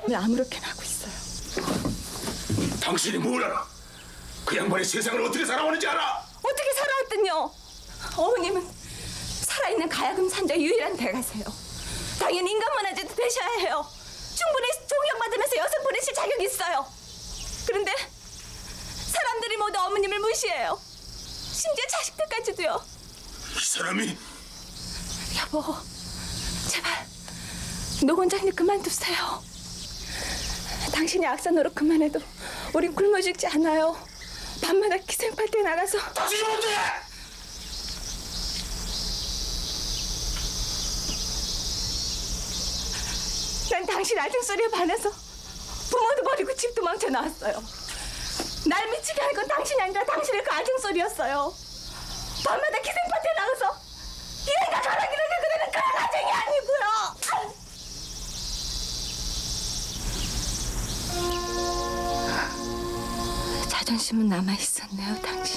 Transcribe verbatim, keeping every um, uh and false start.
왜 아무렇게나 하고 있어요? 당신이 뭘 알아? 그 양반이 세상을 어떻게 살아오는지 알아? 어떻게 살아왔더니요? 어머님은 살아있는 가야금 산자 유일한 대가세요. 당연히 인간문화재도 되셔야 해요. 충분히 존경받으면서 여성 보내실 자격이 있어요. 그런데 사람들이 모두 어머님을 무시해요. 심지어 자식들까지도요. 이 사람이 여보, 제발 노 원장님 그만두세요. 당신이 악사 노릇 그만해도 우린 굶어 죽지 않아요. 밤마다 기생파티에 나가서. 당신이 뭔데? 난 당신 아증 소리에 반해서 부모도 버리고 집도 망쳐 나왔어요. 날 미치게 할 건 당신이 아니라 당신의 그 아증 소리였어요. 밤마다 기생파티에 나가서 이래가 가라기를 그대는 그런 아증이 아니고요. 자존심은 남아 있었네요, 당신.